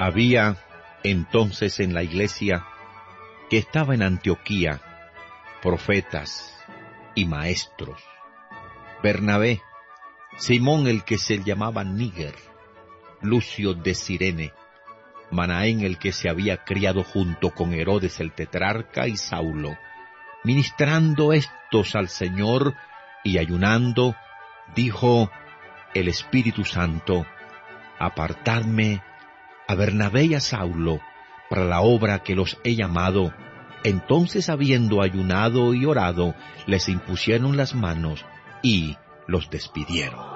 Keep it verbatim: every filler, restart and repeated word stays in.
Había entonces en la iglesia que estaba en Antioquía profetas y maestros: Bernabé, Simón el que se llamaba Níger, Lucio de Cirene, Manaén el que se había criado junto con Herodes el tetrarca, y Saulo. Ministrando estos al Señor y ayunando, dijo el Espíritu Santo: Apartadme a Bernabé y a Saulo para la obra que los he llamado. Entonces, habiendo ayunado y orado, les impusieron las manos y los despidieron.